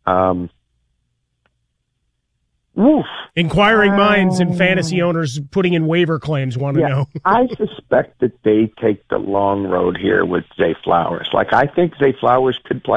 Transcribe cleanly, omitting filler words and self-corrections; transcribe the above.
Woof. Inquiring minds and fantasy owners putting in waiver claims want to know. I suspect that they take the long road here with Zay Flowers. Like, I think Zay Flowers could play